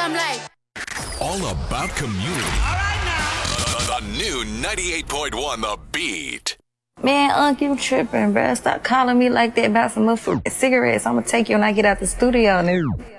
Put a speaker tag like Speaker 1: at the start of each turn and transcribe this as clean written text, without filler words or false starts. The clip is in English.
Speaker 1: I'm like,
Speaker 2: All about community.
Speaker 1: all right now.
Speaker 2: The new 98.1 The Beat.
Speaker 3: Man, you tripping, bruh. Stop calling me like that about some motherfucking cigarettes. I'm gonna take you when I get out the studio, nigga.